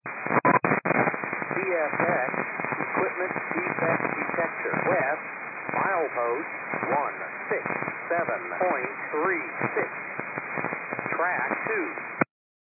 CSX, equipment defect detector. West, milepost 167.36. Track 2.